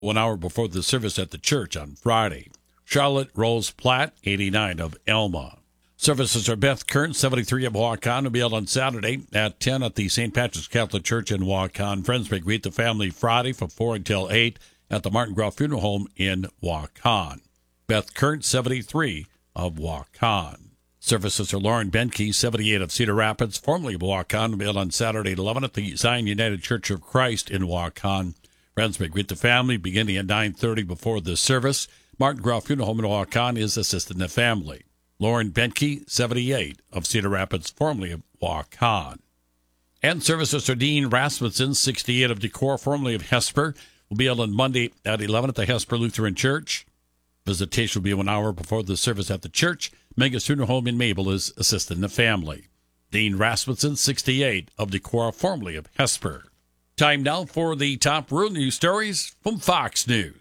1 hour before the service at the church on Friday. Charlotte Rose Platt, 89 of Elma. Services are Beth Kern, 73 of Waukon, will be held on Saturday at 10 at the St. Patrick's Catholic Church in Waukon. Friends may greet the family Friday from 4 until 8 at the Martin Groff Funeral Home in Waukon. Beth Kern, 73 of Waukon. Services are Lauren Benke, 78 of Cedar Rapids, formerly of Waukon, will be held on Saturday at 11 at the Zion United Church of Christ in Waukon. Friends may greet the family beginning at 9:30 before the service. Martin Groff Funeral Home in Waukon is assisting the family. Lauren Benke, 78 of Cedar Rapids, formerly of Waukon. And services are Dean Rasmussen, 68 of Decorah, formerly of Hesper, will be held on Monday at 11 at the Hesper Lutheran Church. Visitation will be 1 hour before the service at the church. Mega's Funeral Home in Mabel is assisting the family. Dean Rasmussen, 68 of Decorah, formerly of Hesper. Time now for the top rural news stories from Fox News.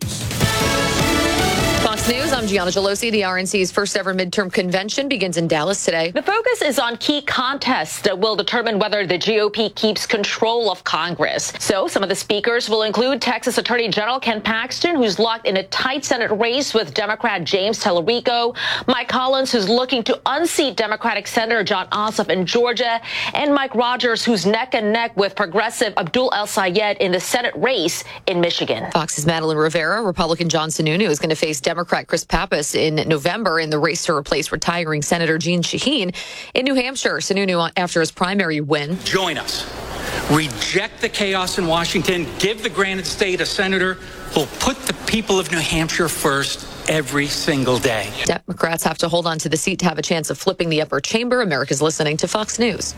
Fox News, I'm Gianna Gelosi. The RNC's first ever midterm convention begins in Dallas today. The focus is on key contests that will determine whether the GOP keeps control of Congress. So some of the speakers will include Texas Attorney General Ken Paxton, who's locked in a tight Senate race with Democrat James Tallarico, Mike Collins, who's looking to unseat Democratic Senator Jon Ossoff in Georgia, and Mike Rogers, who's neck and neck with progressive Abdul El-Sayed in the Senate race in Michigan. Fox's Madeline Rivera, Republican John Sununu is going to face Democrat Chris Pappas in November in the race to replace retiring Senator Jeanne Shaheen in New Hampshire. Sununu, after his primary win. Join us. Reject the chaos in Washington. Give the granted state a senator who'll put the people of New Hampshire first every single day. Democrats have to hold on to the seat to have a chance of flipping the upper chamber. America's listening to Fox News.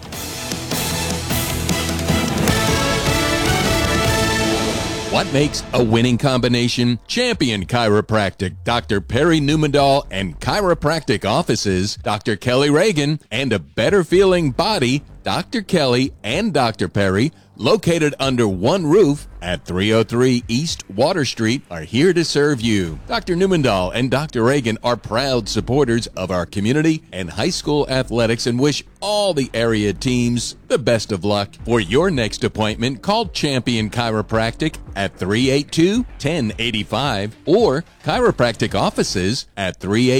What makes a winning combination? Champion Chiropractic, Dr. Perry Newmandahl and chiropractic offices, Dr. Kelly Reagan, and a better feeling body, Dr. Kelly and Dr. Perry, located under one roof at 303 East Water Street, are here to serve you. Dr. Newmandahl and Dr. Reagan are proud supporters of our community and high school athletics and wish all the area teams the best of luck. For your next appointment, call Champion Chiropractic at 382-1085 or chiropractic offices at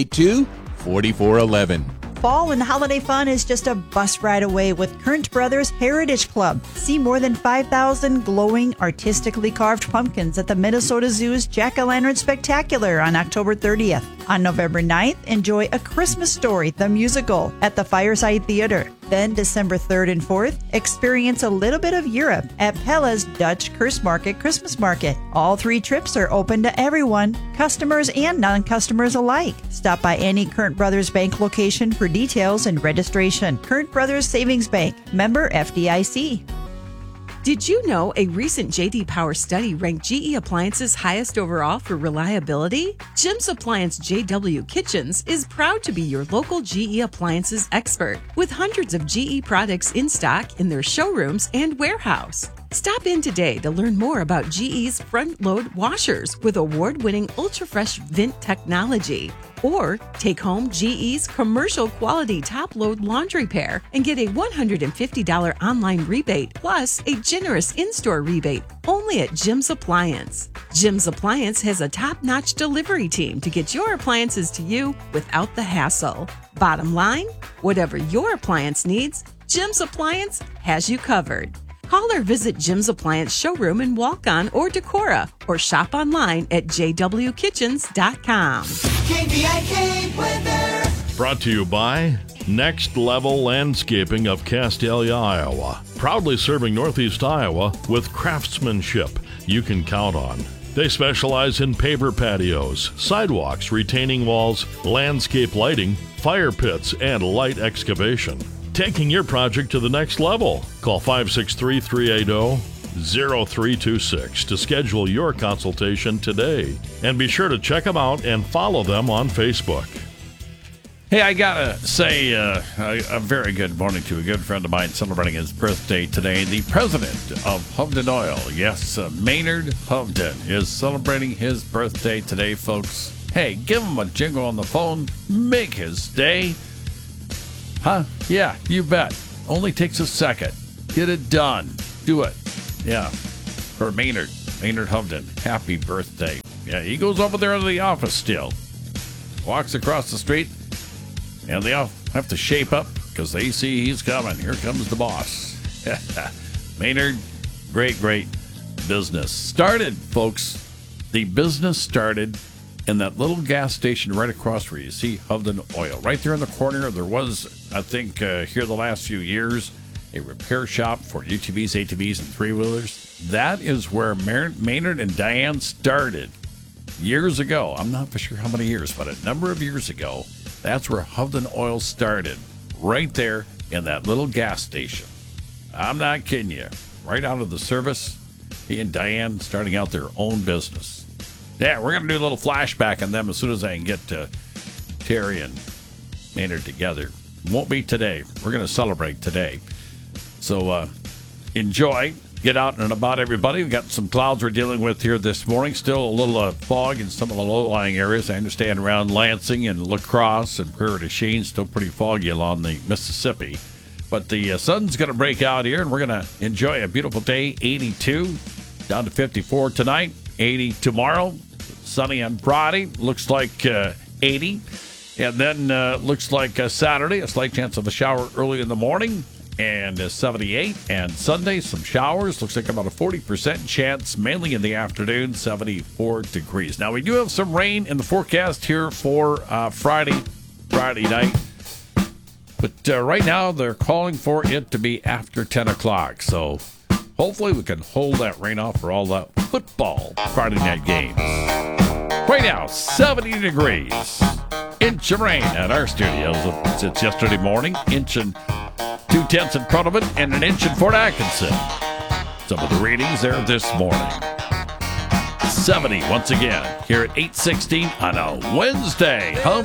382-4411. Fall and holiday fun is just a bus ride away with Current Brothers Heritage Club. See more than 5,000 glowing, artistically carved pumpkins at the Minnesota Zoo's Jack-O-Lantern Spectacular on October 30th. On November 9th, enjoy A Christmas Story, the musical, at the Fireside Theater. Then December 3rd and 4th, experience a little bit of Europe at Pella's Dutch Kerstmarket Christmas Market. All 3 trips are open to everyone, customers and non-customers alike. Stop by any Current Brothers Bank location for details and registration. Current Brothers Savings Bank, member FDIC. Did you know a recent J.D. Power study ranked GE Appliances highest overall for reliability? Jim's Appliance JW Kitchens is proud to be your local GE Appliances expert, with hundreds of GE products in stock in their showrooms and warehouse. Stop in today to learn more about GE's front-load washers with award-winning ultra-fresh vent technology. Or take home GE's commercial quality top-load laundry pair and get a $150 online rebate plus a generous in-store rebate only at Jim's Appliance. Jim's Appliance has a top-notch delivery team to get your appliances to you without the hassle. Bottom line, whatever your appliance needs, Jim's Appliance has you covered. Call or visit Jim's Appliance showroom in Waukon or Decorah, or shop online at jwkitchens.com. KVIK weather. Brought to you by Next Level Landscaping of Castalia, Iowa. Proudly serving Northeast Iowa with craftsmanship you can count on. They specialize in paver patios, sidewalks, retaining walls, landscape lighting, fire pits, and light excavation. Taking your project to the next level. Call 563-380-0326 to schedule your consultation today. And be sure to check them out and follow them on Facebook. Hey, I gotta say a very good morning to a good friend of mine celebrating his birthday today. The president of Hovden Oil, yes, Maynard Hovden, is celebrating his birthday today, folks. Hey, give him a jingle on the phone. Make his day. Huh? Yeah, you bet. Only takes a second. Get it done. Do it. Yeah. For Maynard. Maynard Hovden, happy birthday. Yeah, he goes over there to the office still. Walks across the street, and they all have to shape up because they see he's coming. Here comes the boss. Maynard, great business. Started, folks, the business started in that little gas station right across where you see Hovden Oil. Right there in the corner, there was, I think, here the last few years, a repair shop for UTVs, ATVs, and three-wheelers. That is where Maynard and Diane started years ago. I'm not for sure how many years, but a number of years ago, that's where Hovden Oil started, right there in that little gas station. I'm not kidding you. Right out of the service, he and Diane starting out their own business. Yeah, we're going to do a little flashback on them as soon as I can get Terry and Maynard together. Won't be today. We're going to celebrate today. So enjoy. Get out and about, everybody. We've got some clouds we're dealing with here this morning. Still a little fog in some of the low-lying areas. I understand around Lansing and La Crosse and Prairie du Chien, still pretty foggy along the Mississippi. But the sun's going to break out here, and we're going to enjoy a beautiful day. 82, down to 54 tonight, 80 tomorrow. Sunny on Friday, looks like 80. And then looks like Saturday, a slight chance of a shower early in the morning, and 78. And Sunday, some showers. Looks like about a 40% chance, mainly in the afternoon, 74 degrees. Now, we do have some rain in the forecast here for Friday night. But right now, they're calling for it to be after 10 o'clock. So hopefully we can hold that rain off for all the football Friday night games. Right now, 70 degrees. Inch of rain at our studios since yesterday morning. Inch and 2/10 in front of it, and an inch in Fort Atkinson. Some of the readings there this morning. 70 once again here at 8:16 on a Wednesday.